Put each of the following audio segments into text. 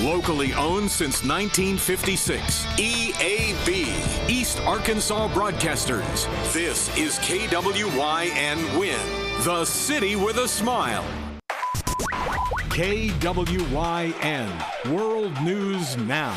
Locally owned since 1956. EAB, East Arkansas Broadcasters. This is KWYN Win, the city with a smile. KWYN, World News Now.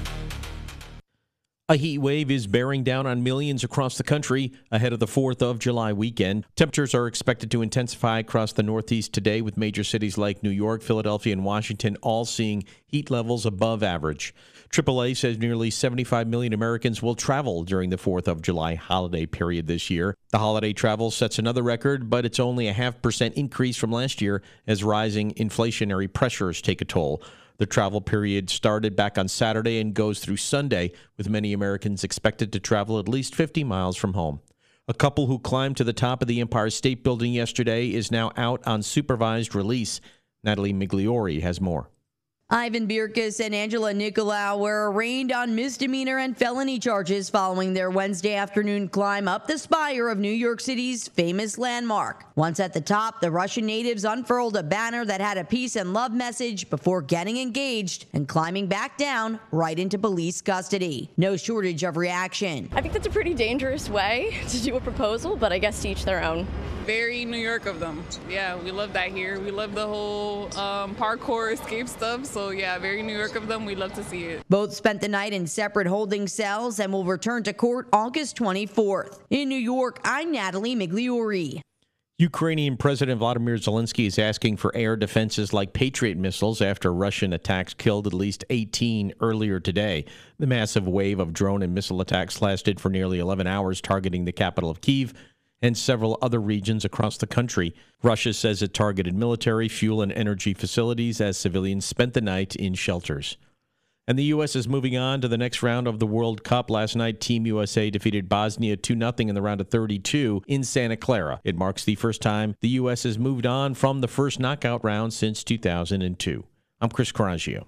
A heat wave is bearing down on millions across the country ahead of the 4th of July weekend. Temperatures are expected to intensify across the Northeast today, with major cities like New York, Philadelphia, and Washington all seeing heat levels above average. AAA says nearly 75 million Americans will travel during the 4th of July holiday period this year. The holiday travel sets another record, but it's only a 0.5% increase from last year as rising inflationary pressures take a toll. The travel period started back on Saturday and goes through Sunday, with many Americans expected to travel at least 50 miles from home. A couple who climbed to the top of the Empire State Building yesterday is now out on supervised release. Natalie Migliori has more. Ivan Birkus and Angela Nicolau were arraigned on misdemeanor and felony charges following their Wednesday afternoon climb up the spire of New York City's famous landmark. Once at the top, the Russian natives unfurled a banner that had a peace and love message before getting engaged and climbing back down right into police custody. No shortage of reaction. I think that's a pretty dangerous way to do a proposal, but I guess to each their own. Very New York of them. Yeah, we love that here. We love the whole parkour escape stuff. So yeah, very New York of them. We love to see it. Both spent the night in separate holding cells and will return to court August 24th. In New York, I'm Natalie Migliori. Ukrainian President Vladimir Zelensky is asking for air defenses like Patriot missiles after Russian attacks killed at least 18 earlier today. The massive wave of drone and missile attacks lasted for nearly 11 hours, targeting the capital of Kyiv and several other regions across the country. Russia says it targeted military, fuel, and energy facilities as civilians spent the night in shelters. And the U.S. is moving on to the next round of the World Cup. Last night, Team USA defeated Bosnia 2-0 in the round of 32 in Santa Clara. It marks the first time the U.S. has moved on from the first knockout round since 2002. I'm Chris Coraggio.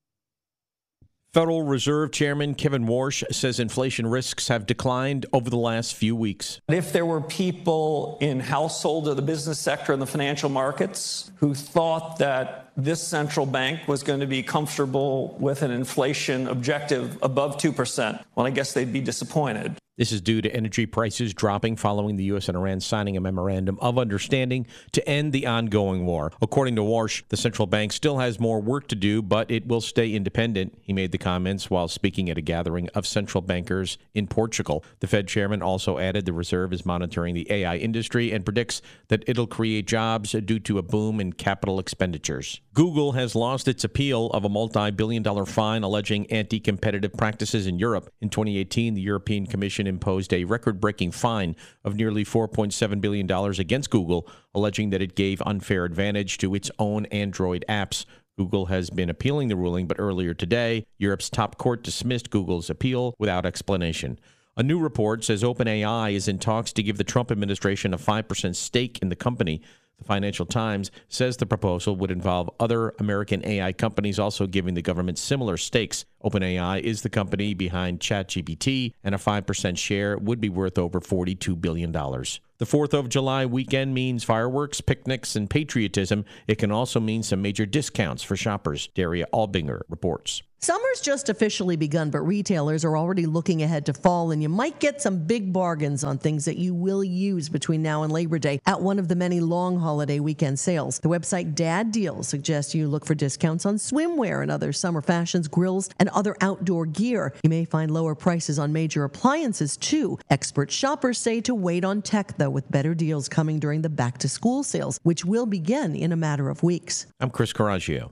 Federal Reserve Chairman Kevin Warsh says inflation risks have declined over the last few weeks. If there were people in household or the business sector and the financial markets who thought that this central bank was going to be comfortable with an inflation objective above 2%, well, I guess they'd be disappointed. This is due to energy prices dropping following the U.S. and Iran signing a memorandum of understanding to end the ongoing war. According to Warsh, the central bank still has more work to do, but it will stay independent. He made the comments while speaking at a gathering of central bankers in Portugal. The Fed chairman also added the reserve is monitoring the AI industry and predicts that it'll create jobs due to a boom in capital expenditures. Google has lost its appeal of a multi-billion-dollar fine alleging anti-competitive practices in Europe. In 2018, the European Commission imposed a record-breaking fine of nearly $4.7 billion against Google, alleging that it gave unfair advantage to its own Android apps. Google has been appealing the ruling, but earlier today, Europe's top court dismissed Google's appeal without explanation. A new report says OpenAI is in talks to give the Trump administration a 5% stake in the company. The Financial Times says the proposal would involve other American AI companies also giving the government similar stakes. OpenAI is the company behind ChatGPT, and a 5% share would be worth over $42 billion. The 4th of July weekend means fireworks, picnics, and patriotism. It can also mean some major discounts for shoppers. Daria Albinger reports. Summer's just officially begun, but retailers are already looking ahead to fall, and you might get some big bargains on things that you will use between now and Labor Day at one of the many long holiday weekend sales. The website Dad Deals suggests you look for discounts on swimwear and other summer fashions, grills, and other outdoor gear. You may find lower prices on major appliances, too. Expert shoppers say to wait on tech, though, with better deals coming during the back-to-school sales, which will begin in a matter of weeks. I'm Chris Coraggio.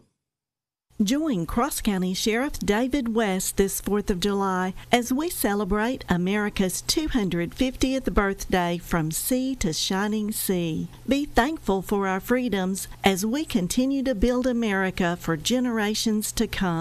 Join Cross County Sheriff David West this 4th of July as we celebrate America's 250th birthday from sea to shining sea. Be thankful for our freedoms as we continue to build America for generations to come.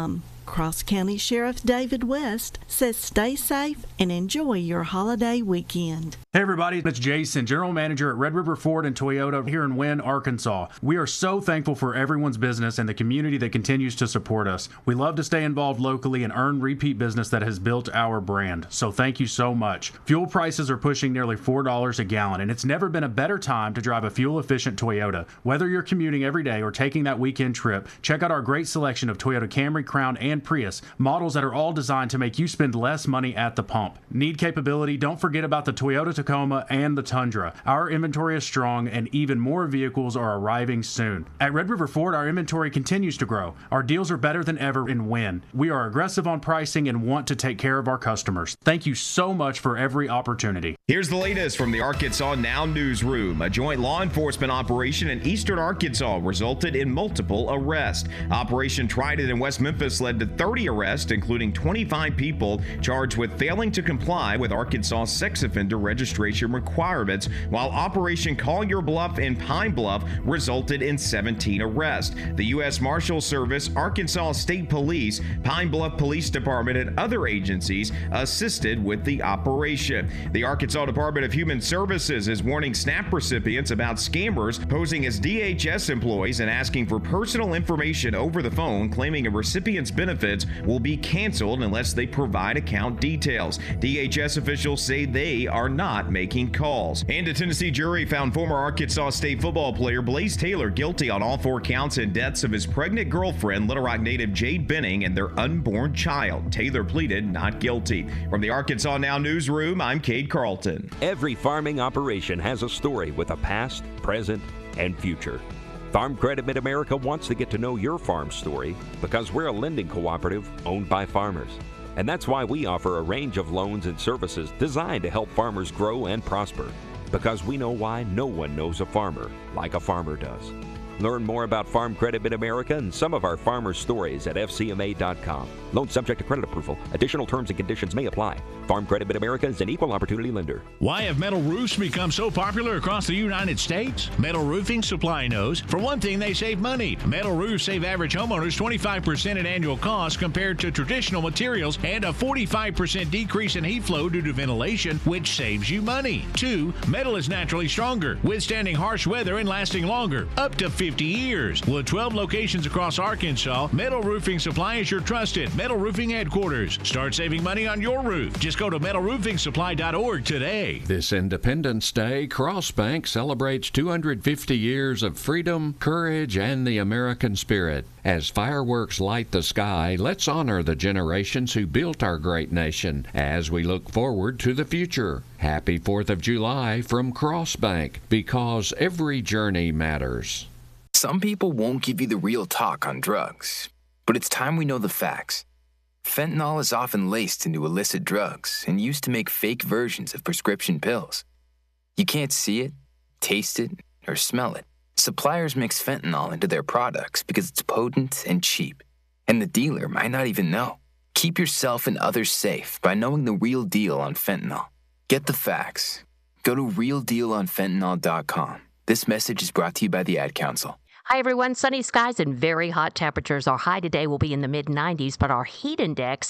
Cross County Sheriff David West says stay safe and enjoy your holiday weekend. Hey everybody, it's Jason, General Manager at Red River Ford and Toyota here in Wynne, Arkansas. We are so thankful for everyone's business and the community that continues to support us. We love to stay involved locally and earn repeat business that has built our brand. So thank you so much. Fuel prices are pushing nearly $4 a gallon, and it's never been a better time to drive a fuel-efficient Toyota. Whether you're commuting every day or taking that weekend trip, check out our great selection of Toyota Camry, Crown, and Prius, models that are all designed to make you spend less money at the pump. Need capability? Don't forget about the Toyota Tacoma and the Tundra. Our inventory is strong and even more vehicles are arriving soon. At Red River Ford, our inventory continues to grow. Our deals are better than ever in Wynne. We are aggressive on pricing and want to take care of our customers. Thank you so much for every opportunity. Here's the latest from the Arkansas Now newsroom. A joint law enforcement operation in eastern Arkansas resulted in multiple arrests. Operation Trident in West Memphis led to 30 arrests, including 25 people charged with failing to comply with Arkansas sex offender registration requirements, while Operation Call Your Bluff in Pine Bluff resulted in 17 arrests. The U.S. Marshals Service, Arkansas State Police, Pine Bluff Police Department, and other agencies assisted with the operation. The Arkansas Department of Human Services is warning SNAP recipients about scammers posing as DHS employees and asking for personal information over the phone, claiming a recipient's benefits will be canceled unless they provide account details. DHS officials say they are not making calls. And a Tennessee jury found former Arkansas State football player Blaze Taylor guilty on all 4 counts in deaths of his pregnant girlfriend, Little Rock native Jade Benning, and their unborn child. Taylor pleaded not guilty. From the Arkansas Now newsroom, I'm Cade Carlton. Every farming operation has a story with a past, present, and future. Farm Credit Mid-America wants to get to know your farm story because we're a lending cooperative owned by farmers. And that's why we offer a range of loans and services designed to help farmers grow and prosper. Because we know why no one knows a farmer like a farmer does. Learn more about Farm Credit Mid-America and some of our farmer stories at FCMA.com. Loan subject to credit approval. Additional terms and conditions may apply. Farm Credit Mid-America is an equal opportunity lender. Why have metal roofs become so popular across the United States? Metal Roofing Supply knows. For one thing, they save money. Metal roofs save average homeowners 25% in annual costs compared to traditional materials and a 45% decrease in heat flow due to ventilation, which saves you money. 2, metal is naturally stronger, withstanding harsh weather and lasting longer, up to 50 years. With 12 locations across Arkansas, Metal Roofing Supply is your trusted metal roofing headquarters. Start saving money on your roof. Just go to metalroofingsupply.org today. This Independence Day, Crossbank celebrates 250 years of freedom, courage, and the American spirit. As fireworks light the sky, let's honor the generations who built our great nation as we look forward to the future. Happy 4th of July from Crossbank, because every journey matters. Some people won't give you the real talk on drugs, but it's time we know the facts. Fentanyl is often laced into illicit drugs and used to make fake versions of prescription pills. You can't see it, taste it, or smell it. Suppliers mix fentanyl into their products because it's potent and cheap, and the dealer might not even know. Keep yourself and others safe by knowing the real deal on fentanyl. Get the facts. Go to realdealonfentanyl.com. This message is brought to you by the Ad Council. Hi, everyone. Sunny skies and very hot temperatures. Our high today will be in the mid-90s, but our heat index,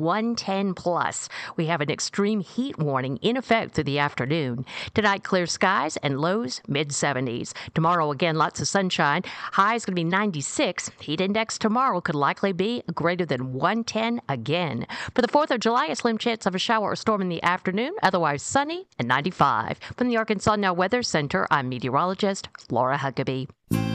110 plus. We have an extreme heat warning in effect through the afternoon. Tonight, clear skies and lows mid-70s. Tomorrow, again, lots of sunshine. High is going to be 96. Heat index tomorrow could likely be greater than 110 again. For the 4th of July, a slim chance of a shower or storm in the afternoon, otherwise sunny and 95. From the Arkansas Now Weather Center, I'm meteorologist Laura Huckabee.